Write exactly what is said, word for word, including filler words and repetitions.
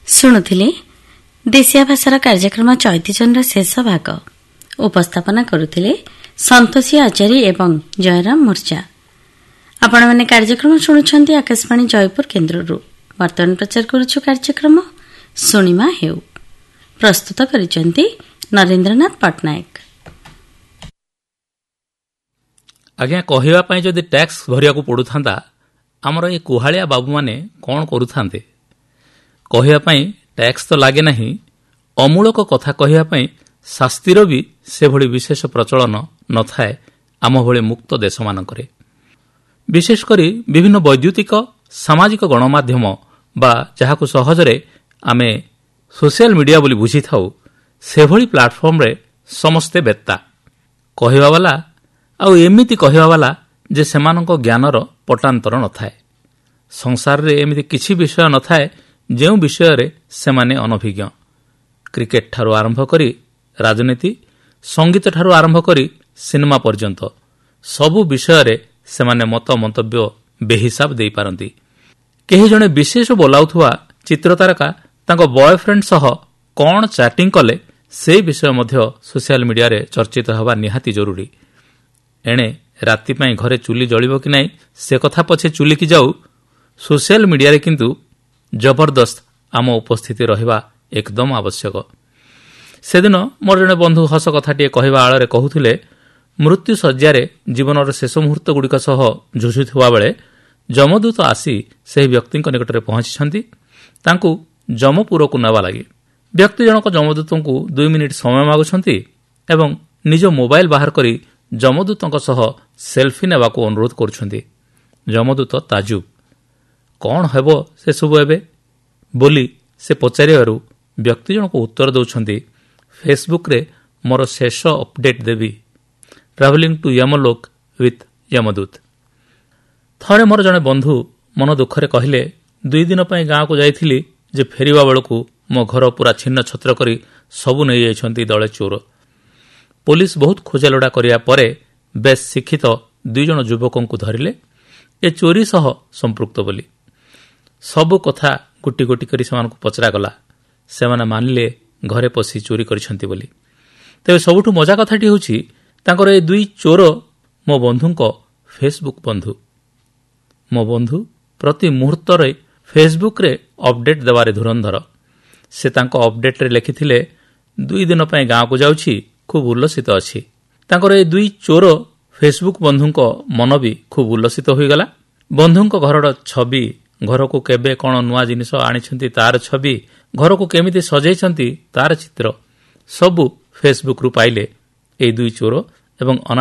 ଶୁଣୁଥିଲେ ଦେଶିଆ ଭାଷାର କାର୍ଯ୍ୟକ୍ରମ ଚୈତିଚନ୍ଦ୍ର ଶେଷ ଭାଗ ଉପସ୍ଥାପନା କରୁଥିଲେ ସନ୍ତୋଷୀ ଆଚାରୀ ଏବଂ ଜୟରାମ ମୂର୍ଚ୍ଚା। ଆପଣମାନେ କାର୍ଯ୍ୟକ୍ରମ ଶୁଣୁଛନ୍ତି ଆକାଶବାଣୀ ଜୟପୁର କେନ୍ଦ୍ରରୁ। ବର୍ତ୍ତମାନ ପ୍ରଚାର କରୁଛୁ କାର୍ଯ୍ୟକ୍ରମ ଶୁଣିମା ହେଉ। ପ୍ରସ୍ତୁତ କରିଛନ୍ତି ନରେନ୍ଦ୍ରନାଥ ପଟ୍ଟନାୟକ। ଆଜ୍ଞା, କହିବା ପାଇଁ ଯଦି ଟ୍ୟାକ୍ସ ଭରିବାକୁ ପଡ଼ୁଥାନ୍ତା, ଆମର ଏ କୁହାଳିଆ ବାବୁମାନେ କ'ଣ କରୁଥାନ୍ତେ? କହିବା ପାଇଁ ଟ୍ୟାକ୍ସ ତ ଲାଗେ ନାହିଁ, ଅମୂଳକ କଥା କହିବା ପାଇଁ ଶାସ୍ତିର ବି ସେଭଳି ବିଶେଷ ପ୍ରଚଳନ ନଥାଏ ଆମ ଭଳି ମୁକ୍ତ ଦେଶମାନଙ୍କରେ। ବିଶେଷ କରି ବିଭିନ୍ନ ବୈଦ୍ୟୁତିକ ସାମାଜିକ ଗଣମାଧ୍ୟମ ବା ଯାହାକୁ ସହଜରେ ଆମେ ସୋସିଆଲ ମିଡ଼ିଆ ବୋଲି ବୁଝିଥାଉ, ସେଭଳି ପ୍ଲାଟଫର୍ମରେ ସମସ୍ତେ ବେତ୍ତା। କହିବାବାଲା ଆଉ ଏମିତି କହିବାବାଲା ଯେ ସେମାନଙ୍କ ଜ୍ଞାନର ପଟାନ୍ତର ନଥାଏ। ସଂସାରରେ ଏମିତି କିଛି ବିଷୟ ନଥାଏ ଯେଉଁ ବିଷୟରେ ସେମାନେ ଅନଭିଜ୍ଞ। କ୍ରିକେଟ ଠାରୁ ଆରମ୍ଭ କରି ରାଜନୀତି, ସଙ୍ଗୀତ ଠାରୁ ଆରମ୍ଭ କରି ସିନେମା ପର୍ଯ୍ୟନ୍ତ ସବୁ ବିଷୟରେ ସେମାନେ ମତ ମନ୍ତବ୍ୟ ବେହିସାବ ଦେଇପାରନ୍ତି। କେହି ଜଣେ ବିଶେଷ ବୋଲାଉଥିବା ଚିତ୍ରତାରକା ତାଙ୍କ ବୟଫ୍ରେଣ୍ଡ ସହ କ'ଣ ଚାଟିଂ କଲେ ସେ ବିଷୟ ମଧ୍ୟ ସୋସିଆଲ ମିଡ଼ିଆରେ ଚର୍ଚ୍ଚିତ ହେବା ନିହାତି ଜରୁରୀ। ଏଣେ ରାତି ପାଇଁ ଘରେ ଚୁଲି ଜଳିବ କି ନାହିଁ ସେ କଥା ପଛେ ଚୁଲିକି ଯାଉ, ସୋସିଆଲ ମିଡ଼ିଆରେ କିନ୍ତୁ ଜବରଦସ୍ତ ଆମ ଉପସ୍ଥିତି ରହିବା ଏକଦମ ଆବଶ୍ୟକ। ସେଦିନ ମୋର ଜଣେ ବନ୍ଧୁ ହସ କଥାଟିଏ କହିବା ଆଳରେ କହୁଥିଲେ, ମୃତ୍ୟୁ ଶଯ୍ୟାରେ ଜୀବନର ଶେଷ ମୁହୂର୍ତ୍ତଗୁଡ଼ିକ ସହ ଝୁଝୁଥିବା ବେଳେ ଯମଦୂତ ଆସି ସେହି ବ୍ୟକ୍ତିଙ୍କ ନିକଟରେ ପହଞ୍ଚିଛନ୍ତି ତାଙ୍କୁ ଯମପୁରକୁ ନେବା ଲାଗି। ବ୍ୟକ୍ତି ଜଣକ ଯମଦୂତଙ୍କୁ ଦୁଇ ମିନିଟ୍ ସମୟ ମାଗୁଛନ୍ତି ଏବଂ ନିଜ ମୋବାଇଲ ବାହାର କରି ଯମଦୂତଙ୍କ ସହ ସେଲ୍ଫି ନେବାକୁ ଅନୁରୋଧ କରୁଛନ୍ତି। ଯମଦୂତ ତାଜୁବ, କ'ଣ ହେବ ସେସବୁ ଏବେ ବୋଲି ସେ ପଚାରିବାରୁ ବ୍ୟକ୍ତି ଜଣକ ଉତ୍ତର ଦେଉଛନ୍ତି, ଫେସବୁକ୍ରେ ମୋର ଶେଷ ଅପଡେଟ୍ ଦେବି, ଟ୍ରାଭେଲିଂ ଟୁ ୟମଲୋକ ୱିଥ୍ ଯମଦୂତ। ଥରେ ମୋର ଜଣେ ବନ୍ଧୁ ମନ ଦୁଃଖରେ କହିଲେ, ଦୁଇ ଦିନ ପାଇଁ ଗାଁକୁ ଯାଇଥିଲି ଯେ ଫେରିବା ବେଳକୁ ମୋ ଘର ପୁରା ଛିନ୍ନ ଛତ୍ର କରି ସବୁ ନେଇଯାଇଛନ୍ତି ଦଳେ ଚୋର। ପୋଲିସ ବହୁତ ଖୋଜାଲୋଡ଼ା କରିବା ପରେ ବେଶ୍ ଶିକ୍ଷିତ ଦୁଇ ଜଣ ଯୁବକଙ୍କୁ ଧରିଲେ ଏ ଚୋରି ସହ ସମ୍ପୃକ୍ତ ବୋଲି। ସବୁ କଥା ଗୋଟି ଗୋଟି କରି ସେମାନଙ୍କୁ ପଚରାଗଲା। ସେମାନେ ମାନିଲେ ଘରେ ପଶି ଚୋରି କରିଛନ୍ତି ବୋଲି। ତେବେ ସବୁଠୁ ମଜା କଥାଟି ହେଉଛି ତାଙ୍କର ଏ ଦୁଇ ଚୋର ମୋ ବନ୍ଧୁଙ୍କ ଫେସବୁକ୍ ବନ୍ଧୁ। ମୋ ବନ୍ଧୁ ପ୍ରତି ମୁହୂର୍ତ୍ତରେ ଫେସବୁକ୍ରେ ଅପଡେଟ୍ ଦେବାରେ ଧୁରନ୍ଧର। ସେ ତାଙ୍କ ଅପଡେଟ୍ରେ ଲେଖିଥିଲେ, ଦୁଇ ଦିନ ପାଇଁ ଗାଁକୁ ଯାଉଛି, ଖୁବ୍ ଉଲ୍ଲସିତ ଅଛି। ତାଙ୍କର ଏ ଦୁଇ ଚୋର ଫେସବୁକ୍ ବନ୍ଧୁଙ୍କ ମନ ବି ଖୁବ୍ ଉଲ୍ଲସିତ ହୋଇଗଲା। ବନ୍ଧୁଙ୍କ ଘରର ଛବି, ଘରକୁ କେବେ କ'ଣ ନୂଆ ଜିନିଷ ଆଣିଛନ୍ତି ତାର ଛବି, ଘରକୁ କେମିତି ସଜେଇଛନ୍ତି ତାର ଚିତ୍ର ସବୁ ଫେସବୁକ୍ରୁ ପାଇଲେ ଏହି ଦୁଇ ଚୋର ଏବଂ